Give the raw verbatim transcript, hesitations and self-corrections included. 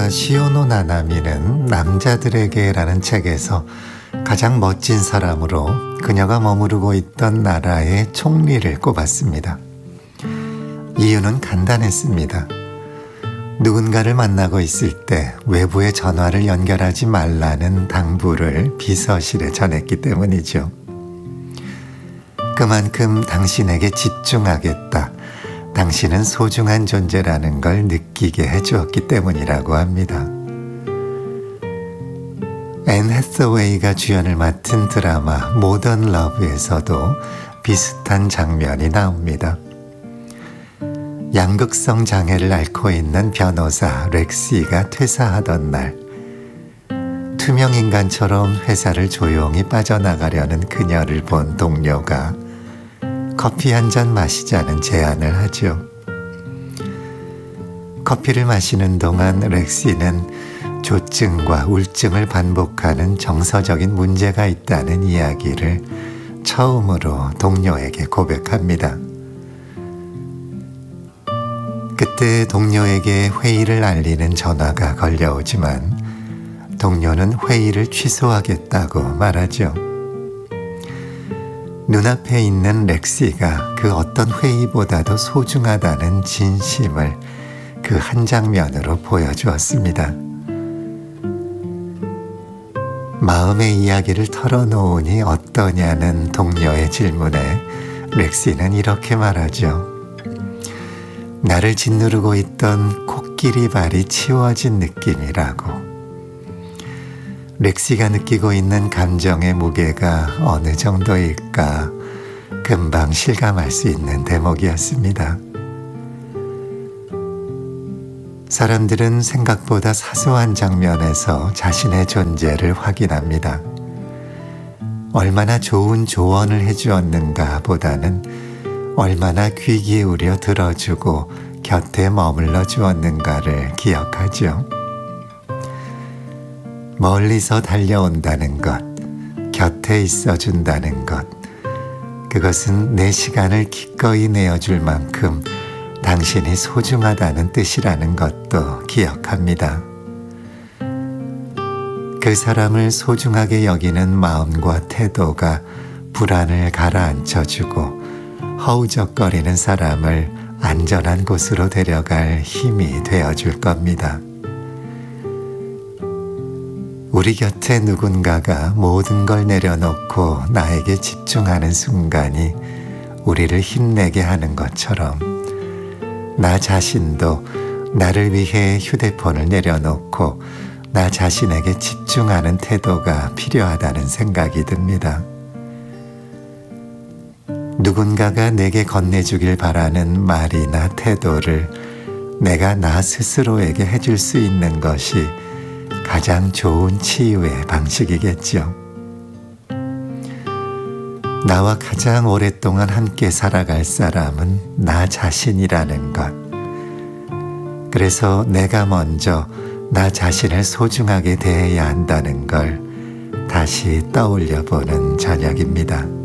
작가 시오노 나나미는 남자들에게라는 책에서 가장 멋진 사람으로 그녀가 머무르고 있던 나라의 총리를 꼽았습니다. 이유는 간단했습니다. 누군가를 만나고 있을 때 외부의 전화를 연결하지 말라는 당부를 비서실에 전했기 때문이죠. 그만큼 당신에게 집중하겠다, 당신은 소중한 존재라는 걸 느끼게 해주었기 때문이라고 합니다. 앤 해서웨이가 주연을 맡은 드라마 모던 러브에서도 비슷한 장면이 나옵니다. 양극성 장애를 앓고 있는 변호사 렉시가 퇴사하던 날, 투명인간처럼 회사를 조용히 빠져나가려는 그녀를 본 동료가 커피 한 잔 마시자는 제안을 하죠. 커피를 마시는 동안 렉시는 조증과 우울증을 반복하는 정서적인 문제가 있다는 이야기를 처음으로 동료에게 고백합니다. 그때 동료에게 회의를 알리는 전화가 걸려오지만 동료는 회의를 취소하겠다고 말하죠. 눈앞에 있는 렉시가 그 어떤 회의보다도 소중하다는 진심을 그 한 장면으로 보여주었습니다. 마음의 이야기를 털어놓으니 어떠냐는 동료의 질문에 렉시는 이렇게 말하죠. 나를 짓누르고 있던 코끼리 발이 치워진 느낌이라고. 렉시가 느끼고 있는 감정의 무게가 어느 정도일까 금방 실감할 수 있는 대목이었습니다. 사람들은 생각보다 사소한 장면에서 자신의 존재를 확인합니다. 얼마나 좋은 조언을 해주었는가 보다는 얼마나 귀 기울여 들어주고 곁에 머물러 주었는가를 기억하죠. 멀리서 달려온다는 것, 곁에 있어준다는 것, 그것은 내 시간을 기꺼이 내어줄 만큼 당신이 소중하다는 뜻이라는 것도 기억합니다. 그 사람을 소중하게 여기는 마음과 태도가 불안을 가라앉혀주고 허우적거리는 사람을 안전한 곳으로 데려갈 힘이 되어줄 겁니다. 우리 곁에 누군가가 모든 걸 내려놓고 나에게 집중하는 순간이 우리를 힘내게 하는 것처럼 나 자신도 나를 위해 휴대폰을 내려놓고 나 자신에게 집중하는 태도가 필요하다는 생각이 듭니다. 누군가가 내게 건네주길 바라는 말이나 태도를 내가 나 스스로에게 해줄 수 있는 것이 가장 좋은 치유의 방식이겠죠. 나와 가장 오랫동안 함께 살아갈 사람은 나 자신이라는 것. 그래서 내가 먼저 나 자신을 소중하게 대해야 한다는 걸 다시 떠올려 보는 저녁입니다.